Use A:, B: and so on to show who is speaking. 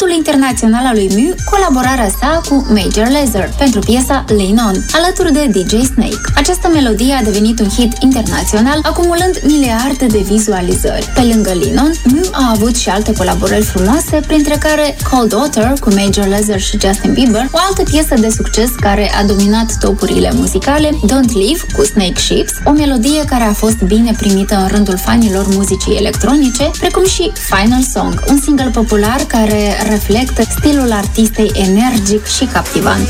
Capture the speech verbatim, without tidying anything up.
A: Hitul internațional al lui Mew, colaborarea sa cu Major Lazer pentru piesa Lean On, alături de D J Snake. Această melodie a devenit un hit internațional, acumulând miliarde de vizualizări. Pe lângă Lean On, Mew a avut și alte colaborări frumoase, printre care Cold Water cu Major Lazer și Justin Bieber, o altă piesă de succes care a dominat topurile muzicale, Don't Leave cu Snake Ships, o melodie care a fost bine primită în rândul fanilor muzicii electronice, precum și Final Song, un single popular care reflectă stilul artistei energic și captivant.